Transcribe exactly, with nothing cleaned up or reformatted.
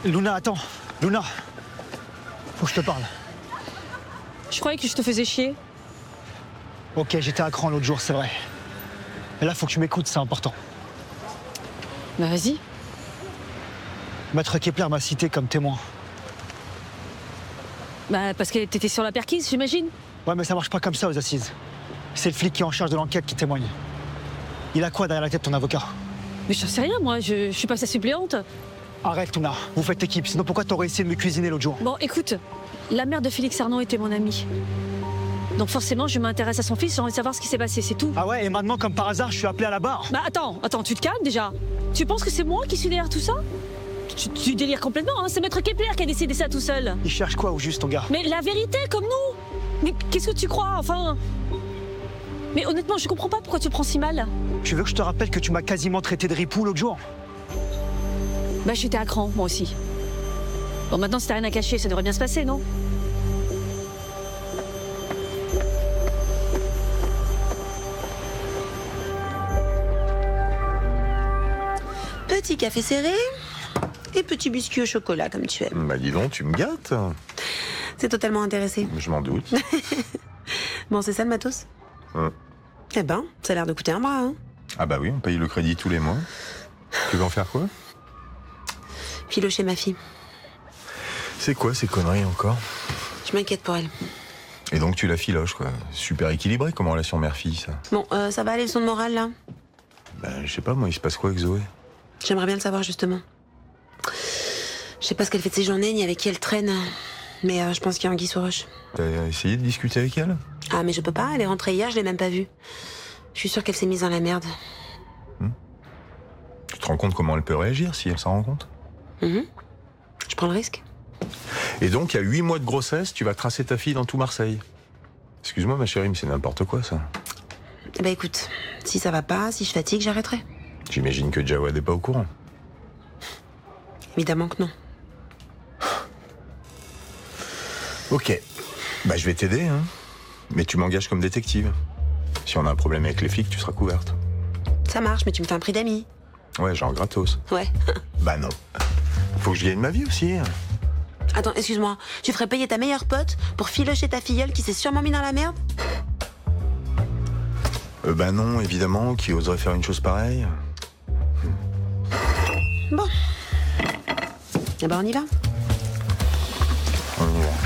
Luna, attends. Luna. Faut que je te parle. Je croyais que je te faisais chier. Ok, j'étais à cran l'autre jour, c'est vrai. Mais là, faut que tu m'écoutes, c'est important. Bah vas-y. Maître Kepler m'a cité comme témoin. Bah parce que t'étais sur la perquise, j'imagine. Ouais, mais ça marche pas comme ça aux assises. C'est le flic qui est en charge de l'enquête qui témoigne. Il a quoi derrière la tête, ton avocat? Mais j'en sais rien, moi, je, je suis pas sa suppléante. Arrête, Luna. Vous faites équipe, sinon pourquoi t'aurais essayé de me cuisiner l'autre jour? Bon, écoute, la mère de Félix Arnaud était mon amie. Donc forcément, je m'intéresse à son fils, j'ai envie de savoir ce qui s'est passé, c'est tout. Ah ouais, et maintenant, comme par hasard, je suis appelé à la barre. Bah attends, attends, tu te calmes déjà. Tu penses que c'est moi qui suis derrière tout ça? tu, tu délires complètement, hein, c'est Maître Kepler qui a décidé ça tout seul. Il cherche quoi au juste, ton gars? Mais la vérité, comme nous. Mais qu'est-ce que tu crois, enfin? Mais honnêtement, je comprends pas pourquoi tu le prends si mal. Tu veux que je te rappelle que tu m'as quasiment traité de ripou l'autre jour? Bah j'étais à cran, moi aussi. Bon, maintenant, si t'as rien à cacher, ça devrait bien se passer, non? Petit café serré et petit biscuit au chocolat, comme tu aimes. Bah dis donc, tu me gâtes. C'est totalement intéressé. Je m'en doute. Bon, c'est ça le matos? Hum. Eh ben, ça a l'air de coûter un bras, hein. Ah bah oui, on paye le crédit tous les mois. Tu veux en faire quoi? Filocher ma fille. C'est quoi ces conneries encore? Je m'inquiète pour elle. Et donc tu la filoches, quoi. Super équilibré comme relation mère-fille, ça. Bon, euh, ça va aller, leçon de morale, là? Bah je sais pas, moi, il se passe quoi avec Zoé? J'aimerais bien le savoir, justement. Je sais pas ce qu'elle fait de ses journées, ni avec qui elle traîne. Mais euh, je pense qu'il y a anguille sous roche. T'as essayé de discuter avec elle? Ah, mais je peux pas, elle est rentrée hier, je l'ai même pas vue. Je suis sûre qu'elle s'est mise dans la merde. Hmm. Tu te rends compte comment elle peut réagir si elle s'en rend compte? Mm-hmm. Je prends le risque. Et donc, il y a huit mois de grossesse, tu vas tracer ta fille dans tout Marseille. Excuse-moi, ma chérie, mais c'est n'importe quoi, ça. Eh ben écoute, si ça va pas, si je fatigue, j'arrêterai. J'imagine que Jawad n'est pas au courant. Évidemment que non. Ok. Bah, je vais t'aider, hein. Mais tu m'engages comme détective. Si on a un problème avec les flics, tu seras couverte. Ça marche, mais tu me fais un prix d'amis. Ouais, genre gratos. Ouais. Bah non. Faut que je gagne ma vie aussi. Attends, excuse-moi, tu ferais payer ta meilleure pote pour filocher ta filleule qui s'est sûrement mis dans la merde? Euh, bah non, évidemment, qui oserait faire une chose pareille? Bon. Eh ben on y va. On y va.